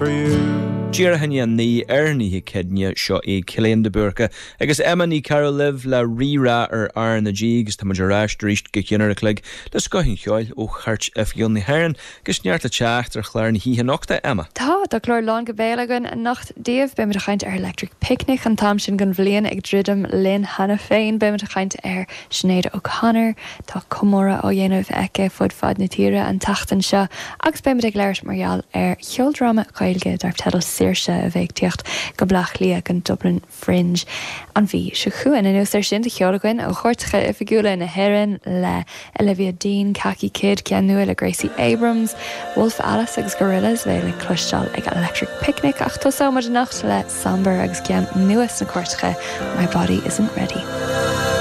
for you. Díar henne ní airníthe cedne seo é Cillian de Burke agus Emma ní Carol liv le rírá ar na jígus tá muidir ráist ríist go cinar a clig le scoithín cheáil ó chart Fion ní Hearn gus neart a teacht ar chláir na híthe nachta Emma. Tá chlór lán go bélagan a nacht déobh be mar a chaint ar Electric Picnic an tam sin gon bhlion ag ddridum Lynn Hanna féin be mar a chaint ar Sinead O'Connor tá comóra ó dhéanamh eice fud fad na tíre an tachtan seo agus be mar ag leirt margheall ar cheoldrama chailge dar tedal Saoirse a bheith tíocht go blach lia an Dublin Fringe an bhí se chuin in ús ar sin de cheolagain ó chuirtcha i figiúla na Heran le Olivia Dean, Kaki Kidd, Cian nua le Gracie Abrams, Wolf Alice agus Gorillaz bheith le cloisteáil ag Electric Picnic ach tosá mar nacht le Samber agus Cian nuas na cuirtcha My Body Isn't Ready.